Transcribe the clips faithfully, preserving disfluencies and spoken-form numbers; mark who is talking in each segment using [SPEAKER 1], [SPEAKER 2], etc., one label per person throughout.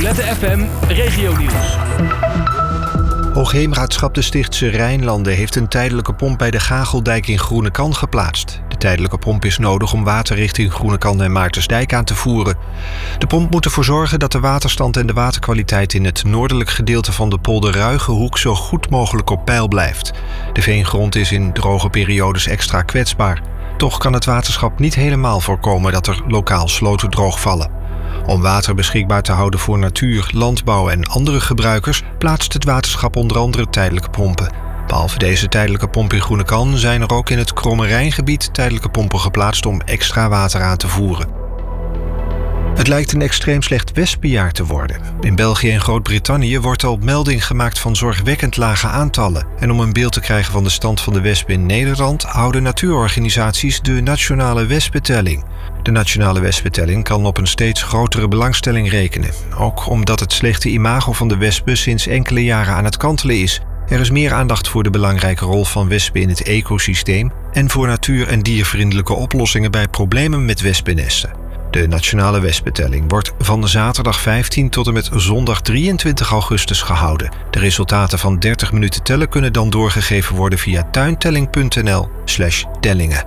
[SPEAKER 1] Roulette F M Regionieuws.
[SPEAKER 2] Hoogheemraadschap de Stichtse Rijnlanden heeft een tijdelijke pomp bij de Gageldijk in Groenekan geplaatst. De tijdelijke pomp is nodig om water richting Groenekan en Maartensdijk aan te voeren. De pomp moet ervoor zorgen dat de waterstand en de waterkwaliteit in het noordelijk gedeelte van de polder Ruigenhoek zo goed mogelijk op peil blijft. De veengrond is in droge periodes extra kwetsbaar. Toch kan het waterschap niet helemaal voorkomen dat er lokaal sloten droogvallen. Om water beschikbaar te houden voor natuur, landbouw en andere gebruikers plaatst het waterschap onder andere tijdelijke pompen. Behalve deze tijdelijke pomp in Groenekan zijn er ook in het Kromme Rijngebied tijdelijke pompen geplaatst om extra water aan te voeren. Het lijkt een extreem slecht wespenjaar te worden. In België en Groot-Brittannië wordt al melding gemaakt van zorgwekkend lage aantallen. En om een beeld te krijgen van de stand van de wespen in Nederland houden natuurorganisaties de Nationale Wespentelling. De Nationale Wespentelling kan op een steeds grotere belangstelling rekenen. Ook omdat het slechte imago van de wespen sinds enkele jaren aan het kantelen is. Er is meer aandacht voor de belangrijke rol van wespen in het ecosysteem en voor natuur- en diervriendelijke oplossingen bij problemen met wespennesten. De Nationale Wespentelling wordt van zaterdag vijftien tot en met zondag drieëntwintig augustus gehouden. De resultaten van dertig minuten tellen kunnen dan doorgegeven worden via tuintelling.nl slash tellingen.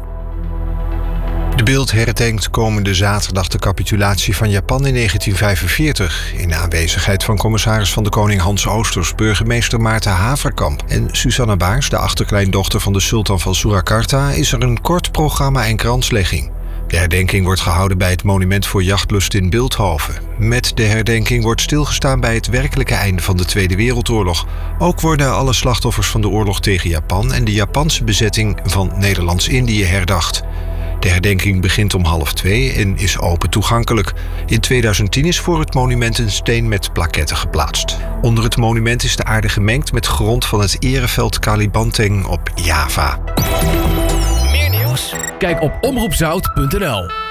[SPEAKER 2] De Bild herdenkt komende zaterdag de capitulatie van Japan in negentien vijfenveertig... in aanwezigheid van commissaris van de Koning Hans Oosters, burgemeester Maarten Haverkamp en Susanna Baars, de achterkleindochter van de sultan van Surakarta, is er een kort programma en kranslegging. De herdenking wordt gehouden bij het Monument voor Jachtlust in Bilthoven. Met de herdenking wordt stilgestaan bij het werkelijke einde van de Tweede Wereldoorlog. Ook worden alle slachtoffers van de oorlog tegen Japan en de Japanse bezetting van Nederlands-Indië herdacht. De herdenking begint om half twee en is open toegankelijk. In tweeduizend tien is voor het monument een steen met plaketten geplaatst. Onder het monument is de aarde gemengd met grond van het ereveld Kalibanteng op Java.
[SPEAKER 1] Meer nieuws? Kijk op omroep zout punt n l.